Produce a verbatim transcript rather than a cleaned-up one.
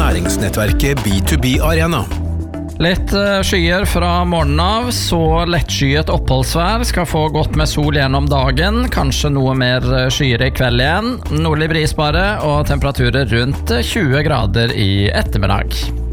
næringsnettverket B to B Arena. Litt skyer fra morgenen av, så lettskyet oppholdsvær, skal få godt med sol gjennom dagen, kanskje noe mer skyer i kveld igjen, nordlig bris bare, og temperaturer rundt tjue grader i ettermiddag.